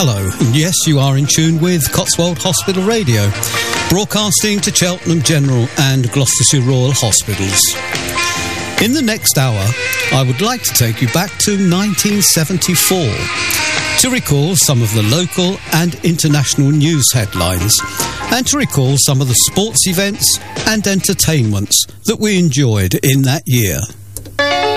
Hello, and yes, you are in tune with Cotswold Hospital Radio, broadcasting to Cheltenham General and Gloucestershire Royal Hospitals. In the next hour, I would like to take you back to 1974 to recall some of the local and international news headlines and to recall some of the sports events and entertainments that we enjoyed in that year.